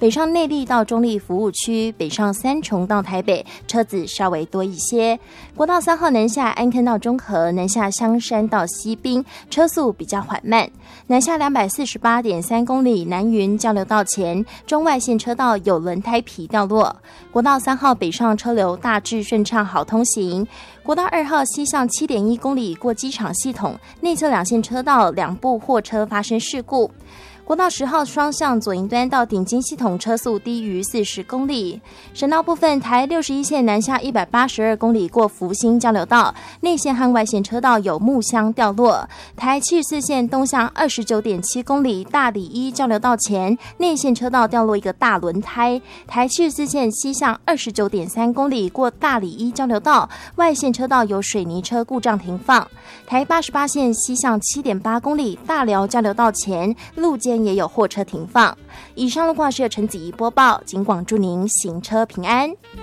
北上内壢到中壢服务区，北上三重到台北，车子稍微多一些。国道3号南下安坑到中和，南下香山到西滨，车速比较缓慢。南下248.3公里，南云交流道前中外线车道有轮胎皮掉落。国道3号北上车流大致顺畅，好通行。国道2号西向7.1公里过机场系统，内侧两线车道两部货车发生事故。国道10号双向左营端到顶金系统车速低于40公里。省道部分，台61线南下182公里过福兴交流道，内线和外线车道有木箱掉落。台74线东向29.7公里大里一交流道前，内线车道掉落一个大轮胎。台74线西向29.3公里过大里一交流道，外线车道有水泥车故障停放。台88线西向7.8公里大寮交流道前，路肩也有货车停放。以上路况是由陈子怡播报，警广祝您行车平安。